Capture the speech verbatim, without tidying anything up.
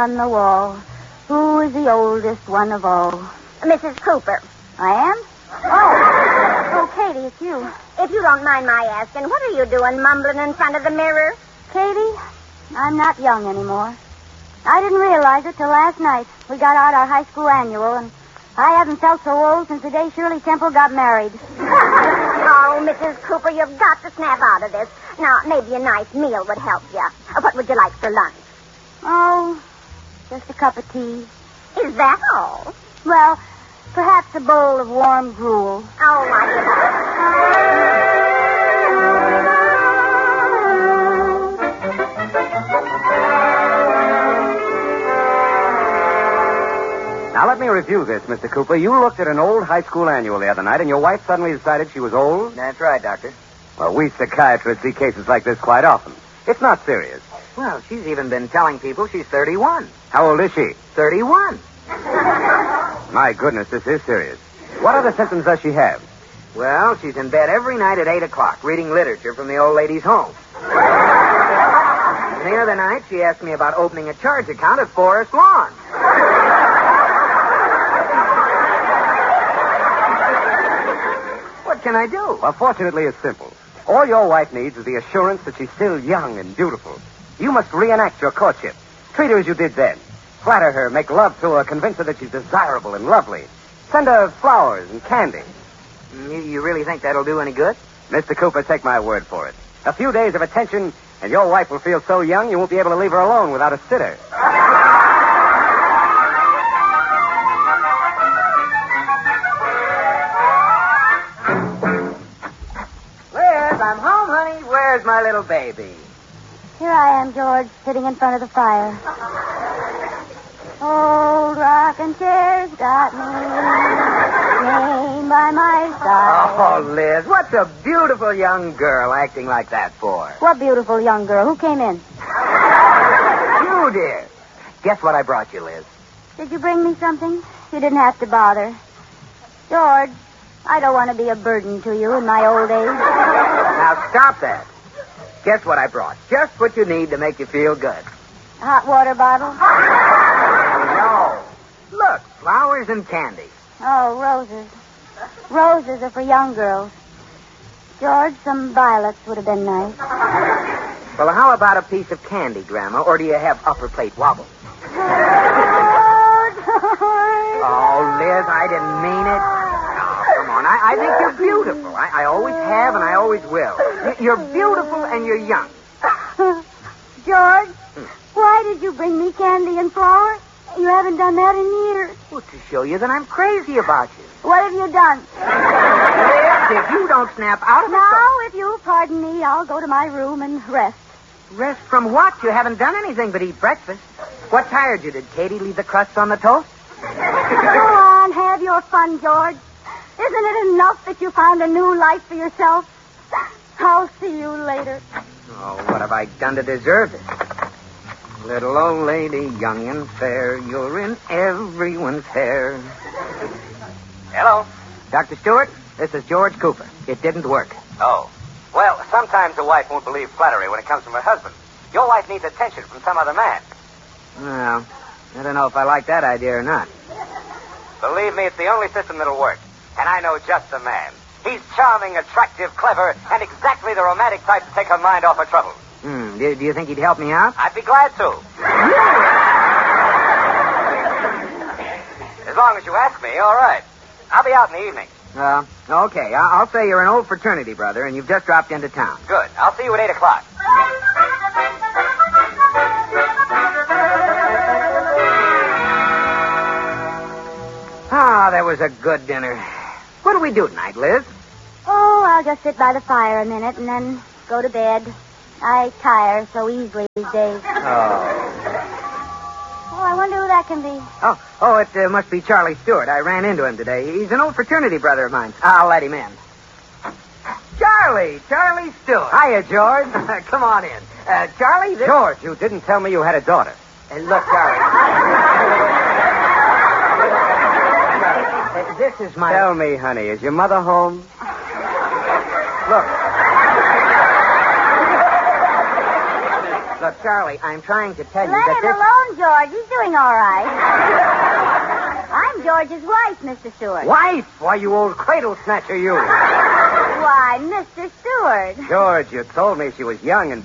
on the wall. Who is the oldest one of all? Missus Cooper. I am? Oh. Oh, Katie, it's you. If you don't mind my asking, what are you doing mumbling in front of the mirror? Katie, I'm not young anymore. I didn't realize it till last night. We got out our high school annual, and I haven't felt so old since the day Shirley Temple got married. Oh, Missus Cooper, you've got to snap out of this. Now, maybe a nice meal would help you. What would you like for lunch? Oh, just a cup of tea. Is that all? Well, perhaps a bowl of warm gruel. Oh, my goodness. Now, let me review this, Mister Cooper. You looked at an old high school annual the other night, and your wife suddenly decided she was old? That's right, Doctor. Well, we psychiatrists see cases like this quite often. It's not serious. Well, she's even been telling people she's thirty-one. How old is she? thirty-one. My goodness, this is serious. What other symptoms does she have? Well, she's in bed every night at eight o'clock, reading literature from the old lady's home. And the other night, she asked me about opening a charge account at Forest Lawn. What can I do? Well, fortunately, it's simple. All your wife needs is the assurance that she's still young and beautiful. You must reenact your courtship. Treat her as you did then. Flatter her, make love to her, convince her that she's desirable and lovely. Send her flowers and candy. You, you really think that'll do any good? Mister Cooper, take my word for it. A few days of attention, and your wife will feel so young you won't be able to leave her alone without a sitter. Liz, I'm home, honey. Where's my little baby? Here I am, George, sitting in front of the fire. Old rocking chair's got me laying by my side. Oh, Liz, what's a beautiful young girl acting like that for? What beautiful young girl. Who came in? You did. Guess what I brought you, Liz? Did you bring me something? You didn't have to bother. George, I don't want to be a burden to you in my old age. Now, stop that. Guess what I brought? Just what you need to make you feel good. A hot water bottle? No. Look, flowers and candy. Oh, roses. Roses are for young girls. George, some violets would have been nice. Well, how about a piece of candy, Grandma? Or do you have upper plate wobbles? Oh, Liz, I didn't mean it. Oh, come on. I, I think you're beautiful. I, I always have and I always will. You're beautiful and you're young. George, why did you bring me candy and flowers? You haven't done that in years. Well, to show you that I'm crazy about you. What have you done? Liz, if you don't snap out of it... Now, if you'll pardon me, I'll go to my room and rest. Rest from what? You haven't done anything but eat breakfast. What tired you? Did Katie leave the crusts on the toast? Go on, have your fun, George. Isn't it enough that you found a new life for yourself? I'll see you later. Oh, what have I done to deserve this? Little old lady, young and fair, you're in everyone's hair. Hello? Doctor Stewart, this is George Cooper. It didn't work. Oh. Well, sometimes a wife won't believe flattery when it comes from her husband. Your wife needs attention from some other man. Well, I don't know if I like that idea or not. Believe me, it's the only system that'll work. And I know just the man. He's charming, attractive, clever, and exactly the romantic type to take her mind off her troubles. Hmm. Do, do you think he'd help me out? I'd be glad to. As long as you ask me, all right. I'll be out in the evening. Uh, okay. I- I'll say you're an old fraternity brother, and you've just dropped into town. Good. I'll see you at eight o'clock. Ah, that was a good dinner. What do we do tonight, Liz? Oh, I'll just sit by the fire a minute and then go to bed. I tire so easily these days. Oh. Oh, I wonder who that can be. Oh, oh, it uh, must be Charlie Stewart. I ran into him today. He's an old fraternity brother of mine. I'll let him in. Charlie, Charlie Stewart. Hiya, George. Come on in. Uh, Charlie, this... George, you didn't tell me you had a daughter. Uh, look, Charlie. uh, this is my... Tell me, honey, is your mother home? Look. Look, Charlie, I'm trying to tell you Let that him this... alone, George. He's doing all right. I'm George's wife, Mister Stewart. Wife? Why, you old cradle snatcher, you. Why, Mister Stewart. George, you told me she was young and